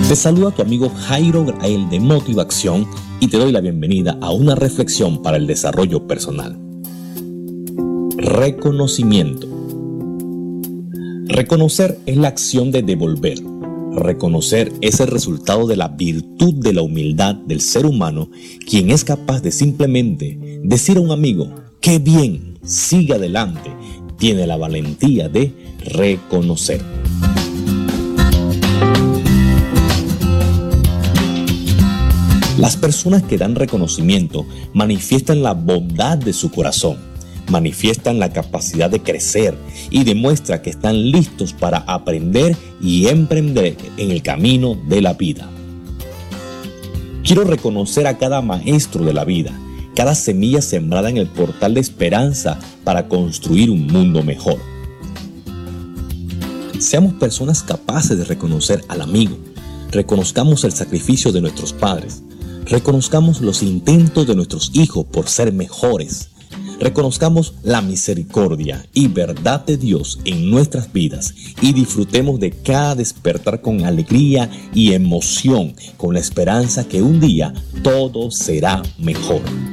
Te saluda tu amigo Jairo Grael de Motivación y te doy la bienvenida a una reflexión para el desarrollo personal. Reconocimiento. Reconocer es la acción de devolver. Reconocer es el resultado de la virtud de la humildad del ser humano, quien es capaz de simplemente decir a un amigo: ¡qué bien! Sigue adelante. Tiene la valentía de reconocer. Las personas que dan reconocimiento manifiestan la bondad de su corazón, manifiestan la capacidad de crecer y demuestran que están listos para aprender y emprender en el camino de la vida. Quiero reconocer a cada maestro de la vida, cada semilla sembrada en el portal de esperanza para construir un mundo mejor. Seamos personas capaces de reconocer al amigo, reconozcamos el sacrificio de nuestros padres, reconozcamos los intentos de nuestros hijos por ser mejores, reconozcamos la misericordia y verdad de Dios en nuestras vidas y disfrutemos de cada despertar con alegría y emoción, con la esperanza que un día todo será mejor.